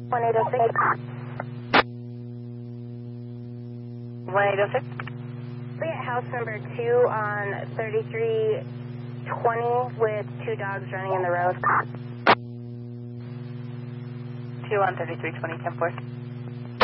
1806. 1806. We at house number 2 on 3320 with 2 dogs running in the road. 2 on 3320, 10-4.